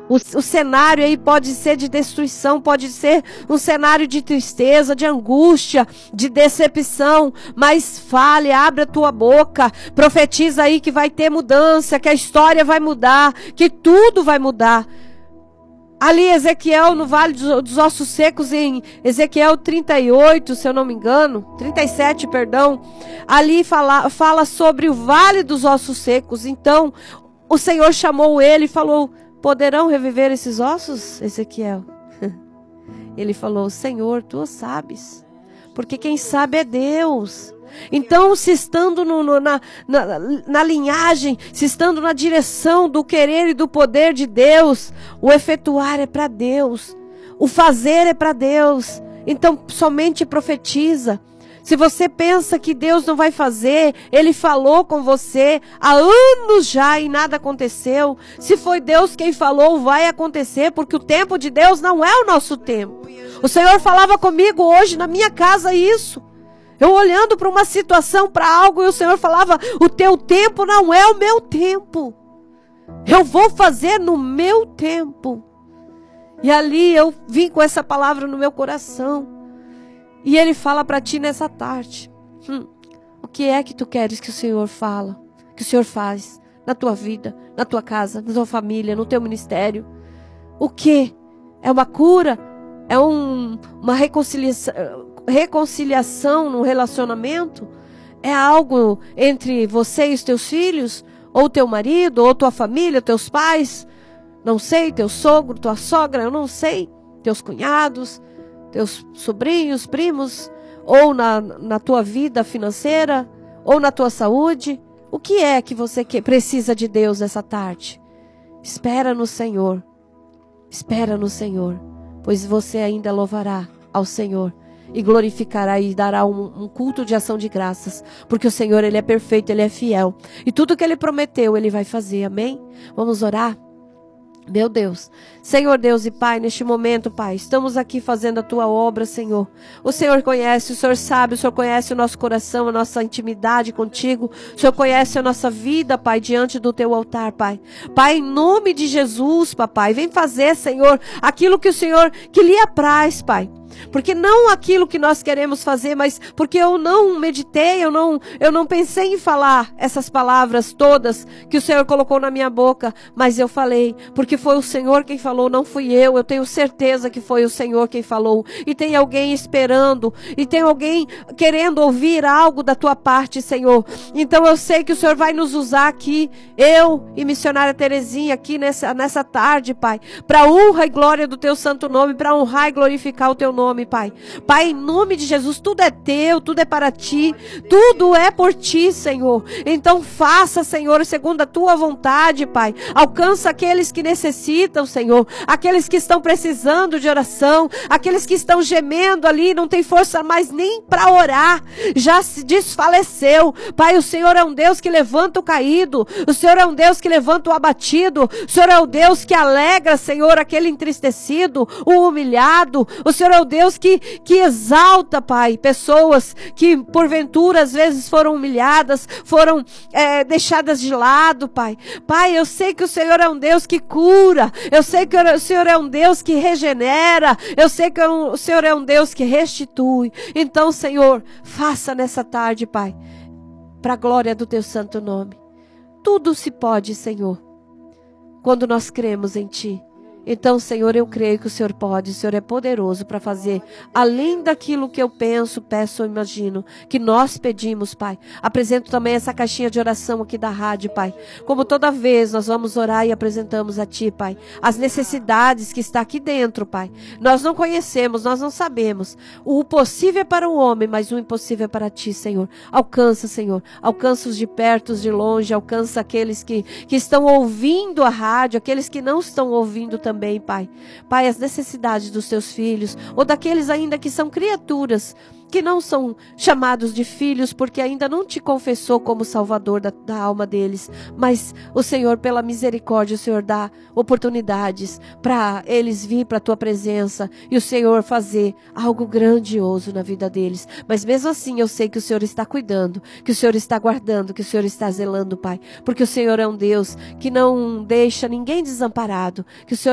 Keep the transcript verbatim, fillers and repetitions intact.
O, o cenário aí pode ser de destruição, pode ser um cenário de tristeza, de angústia, de decepção, mas fale, abre a tua boca, profetiza aí que vai ter mudança, que a história vai mudar, que tudo vai mudar. Ali Ezequiel, no Vale dos, dos Ossos Secos, em Ezequiel trinta e oito, se eu não me engano, trinta e sete, perdão, ali fala, fala sobre o Vale dos Ossos Secos. Então, o Senhor chamou ele e falou: poderão reviver esses ossos, Ezequiel? Ele falou: Senhor, tu sabes, porque quem sabe é Deus. Então, se estando no, no, na, na, na linhagem, se estando na direção do querer e do poder de Deus, o efetuar é para Deus, o fazer é para Deus. Então, somente profetiza. Se você pensa que Deus não vai fazer, Ele falou com você há anos já e nada aconteceu. Se foi Deus quem falou, vai acontecer, porque o tempo de Deus não é o nosso tempo. O Senhor falava comigo hoje na minha casa isso. Eu olhando para uma situação, para algo, e o Senhor falava: o teu tempo não é o meu tempo. Eu vou fazer no meu tempo. E ali eu vim com essa palavra no meu coração. E Ele fala para ti nessa tarde: hum, o que é que tu queres que o Senhor fala, que o Senhor faz na tua vida, na tua casa, na tua família, no teu ministério? O que? É uma cura? É um, uma reconciliação, reconciliação no relacionamento? É algo entre você e os teus filhos? Ou teu marido, ou tua família, teus pais? Não sei, teu sogro, tua sogra, eu não sei. Teus cunhados, teus sobrinhos, primos, ou na, na tua vida financeira, ou na tua saúde. O que é que você que precisa de Deus essa tarde? Espera no Senhor, espera no Senhor, pois você ainda louvará ao Senhor e glorificará e dará um, um culto de ação de graças, porque o Senhor, Ele é perfeito, Ele é fiel, e tudo que Ele prometeu, Ele vai fazer, amém? Vamos orar? Meu Deus, Senhor Deus e Pai, neste momento, Pai, estamos aqui fazendo a Tua obra, Senhor. O Senhor conhece, o Senhor sabe, o Senhor conhece o nosso coração, a nossa intimidade contigo. O Senhor conhece a nossa vida, Pai, diante do Teu altar, Pai. Pai, em nome de Jesus, Papai, vem fazer, Senhor, aquilo que o Senhor, que lhe apraz, Pai. Porque não aquilo que nós queremos fazer, mas porque eu não meditei, eu não, eu não pensei em falar essas palavras todas que o Senhor colocou na minha boca, mas eu falei, porque foi o Senhor quem falou, não fui eu. Eu tenho certeza que foi o Senhor quem falou, e tem alguém esperando, e tem alguém querendo ouvir algo da tua parte, Senhor. Então eu sei que o Senhor vai nos usar aqui, eu e missionária Terezinha, aqui nessa, nessa tarde, Pai, para honra e glória do teu santo nome, para honrar e glorificar o teu nome, Pai. Pai, em nome de Jesus, tudo é teu, tudo é para ti, tudo é por ti, Senhor. Então faça, Senhor, segundo a tua vontade, Pai. Alcança aqueles que necessitam, Senhor, aqueles que estão precisando de oração, aqueles que estão gemendo ali, não tem força mais nem para orar, já se desfaleceu. Pai, o Senhor é um Deus que levanta o caído, o Senhor é um Deus que levanta o abatido, o Senhor é o Deus que alegra, Senhor, aquele entristecido, o humilhado. O Senhor é o Deus que, que exalta, Pai, pessoas que porventura às vezes foram humilhadas, foram é, deixadas de lado, Pai. Pai, eu sei que o Senhor é um Deus que cura, eu sei que o Senhor é um Deus que regenera, eu sei que o Senhor é um Deus que restitui. Então, Senhor, faça nessa tarde, Pai, para a glória do teu santo nome. Tudo se pode, Senhor, quando nós cremos em Ti. Então, Senhor, eu creio que o Senhor pode, o Senhor é poderoso para fazer além daquilo que eu penso, peço ou imagino, que nós pedimos, Pai. Apresento também essa caixinha de oração aqui da rádio, Pai. Como toda vez nós vamos orar e apresentamos a Ti, Pai, as necessidades que está aqui dentro, Pai. Nós não conhecemos, nós não sabemos. O possível é para o homem, mas o impossível é para Ti, Senhor. Alcança, Senhor. Alcança os de perto, os de longe. Alcança aqueles que, que estão ouvindo a rádio, aqueles que não estão ouvindo também. Também, Pai. Pai, as necessidades dos teus filhos, ou daqueles ainda que são criaturas, que não são chamados de filhos, porque ainda não te confessou como Salvador da, da alma deles, mas o Senhor, pela misericórdia, o Senhor dá oportunidades para eles vir para a tua presença, e o Senhor fazer algo grandioso na vida deles. Mas mesmo assim, eu sei que o Senhor está cuidando, que o Senhor está guardando, que o Senhor está zelando, Pai, porque o Senhor é um Deus que não deixa ninguém desamparado, que o Senhor